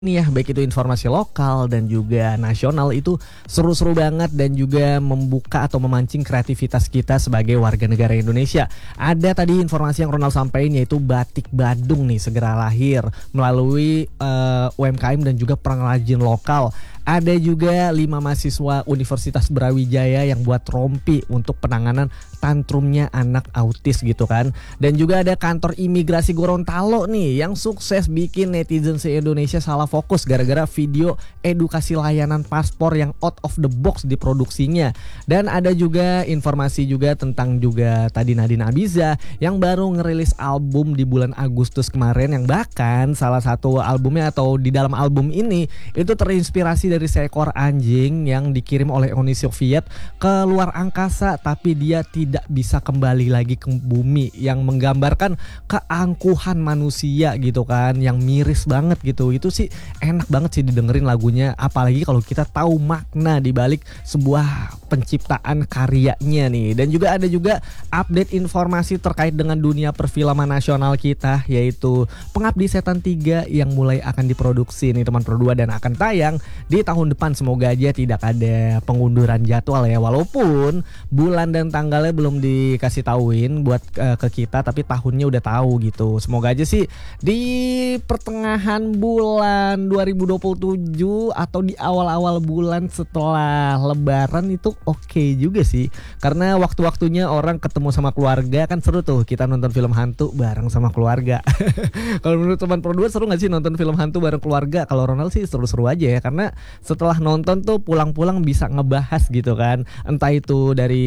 Nih ya, baik itu informasi lokal dan juga nasional itu seru-seru banget dan juga membuka atau memancing kreativitas kita sebagai warga negara Indonesia. Ada tadi informasi yang Ronald sampaikan yaitu Batik Badung nih segera lahir melalui UMKM dan juga pengrajin lokal. Ada juga 5 mahasiswa Universitas Brawijaya yang buat rompi untuk penanganan tantrumnya anak autis gitu kan. Dan juga ada kantor imigrasi Gorontalo nih yang sukses bikin netizen se-Indonesia salah fokus gara-gara video edukasi layanan paspor yang out of the box diproduksinya. Dan ada juga informasi juga tentang juga tadi Nadine Amiza yang baru ngerilis album di bulan Agustus kemarin, yang bahkan salah satu albumnya atau di dalam album ini itu terinspirasi dari seekor anjing yang dikirim oleh Uni Soviet ke luar angkasa tapi dia tidak bisa kembali lagi ke bumi, yang menggambarkan keangkuhan manusia gitu kan, yang miris banget gitu. Itu sih enak banget sih didengerin lagunya, apalagi kalau kita tahu makna di balik sebuah penciptaan karyanya nih. Dan juga ada juga update informasi terkait dengan dunia perfilman nasional kita, yaitu Pengabdi Setan 3 yang mulai akan diproduksi nih teman Pro 2 dan akan tayang di tahun depan. Semoga aja tidak ada pengunduran jadwal ya, walaupun bulan dan tanggalnya belum dikasih tauin buat ke kita, tapi tahunnya udah tahu gitu. Semoga aja sih di pertengahan bulan 2027 atau di awal-awal bulan setelah lebaran itu oke juga sih, karena waktu-waktunya orang ketemu sama keluarga kan seru tuh, kita nonton film hantu bareng sama keluarga. Kalau menurut teman Pro 2 seru gak sih nonton film hantu bareng keluarga? Kalau Ronald sih seru-seru aja ya, karena setelah nonton tuh pulang-pulang bisa ngebahas gitu kan, entah itu dari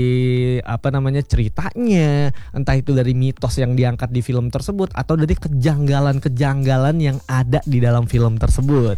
ceritanya, entah itu dari mitos yang diangkat di film tersebut, atau dari kejanggalan-kejanggalan yang ada di dalam film tersebut.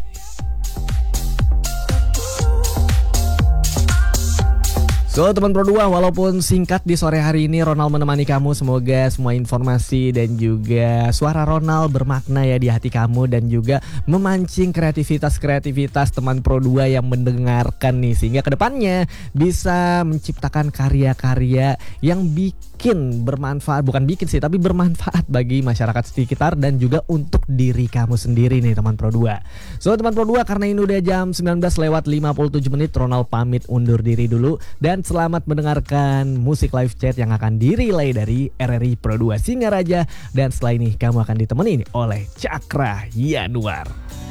So teman Pro 2, walaupun singkat di sore hari ini Ronald menemani kamu. Semoga semua informasi dan juga suara Ronald bermakna ya di hati kamu, dan juga memancing kreativitas teman Pro 2 yang mendengarkan nih, sehingga kedepannya bisa menciptakan karya-karya yang bikin bermanfaat, bukan bikin sih tapi bermanfaat bagi masyarakat sekitar dan juga untuk diri kamu sendiri nih teman Pro 2. So teman Pro 2, karena ini udah jam 19:57 Ronald pamit undur diri dulu, dan selamat mendengarkan musik live chat yang akan direlay dari RRI Pro 2 Singaraja. Dan setelah ini kamu akan ditemani oleh Cakra Yanuar.